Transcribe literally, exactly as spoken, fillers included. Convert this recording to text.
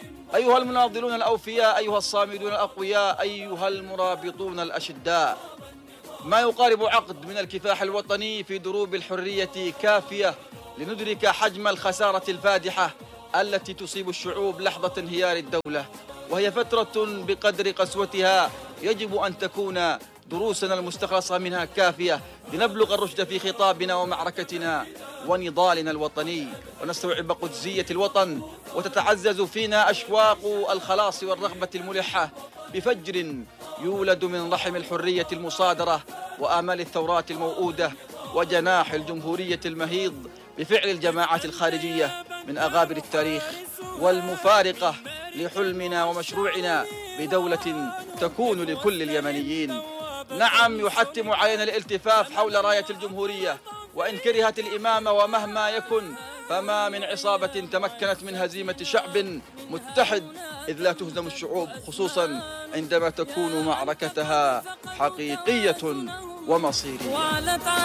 أيها المناضلون الأوفياء، أيها الصامدون الأقوياء، أيها المرابطون الأشداء، ما يقارب عقد من الكفاح الوطني في دروب الحرية كافية لندرك حجم الخسارة الفادحة التي تصيب الشعوب لحظة انهيار الدولة، وهي فترة بقدر قسوتها يجب أن تكون دروسنا المستخلصة منها كافية لنبلغ الرشد في خطابنا ومعركتنا ونضالنا الوطني، ونستوعب قدسية الوطن، وتتعزز فينا أشواق الخلاص والرغبة الملحة بفجر يولد من رحم الحرية المصادرة وآمال الثورات الموؤودة وجناح الجمهورية المهيض بفعل الجماعات الخارجية من أغابر التاريخ، والمفارقة لحلمنا ومشروعنا بدولة تكون لكل اليمنيين. نعم، يحتم علينا الالتفاف حول راية الجمهورية، وإن كرهت الإمامة ومهما يكن فما من عصابة تمكنت من هزيمة شعب متحد، إذ لا تهزم الشعوب خصوصا عندما تكون معركتها حقيقية ومصيرية.